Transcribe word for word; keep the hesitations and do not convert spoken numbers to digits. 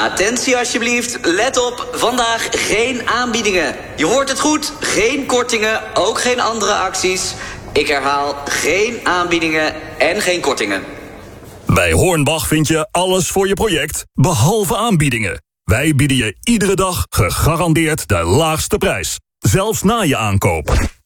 Attentie alsjeblieft, let op, vandaag geen aanbiedingen. Je hoort het goed, geen kortingen, ook geen andere acties. Ik herhaal, geen aanbiedingen en geen kortingen. Bij Hornbach vind je alles voor je project, behalve aanbiedingen. Wij bieden je iedere dag gegarandeerd de laagste prijs, zelfs na je aankoop.